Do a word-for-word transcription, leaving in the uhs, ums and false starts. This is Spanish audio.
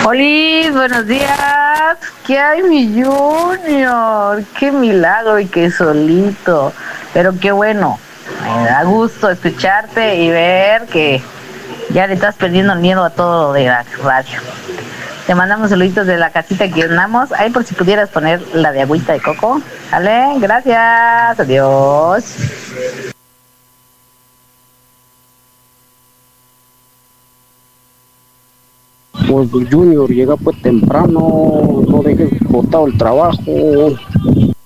Oli, buenos días. ¿Qué hay, mi Junior? Qué milagro y qué solito. Pero qué bueno. Me da gusto escucharte y ver que ya le estás perdiendo el miedo a todo lo de la radio. Te mandamos saluditos de la casita que andamos. Ahí por si pudieras poner la de agüita de coco. ¿Vale? Gracias. Adiós. Pues Junior, llega pues temprano, no dejes botado el trabajo.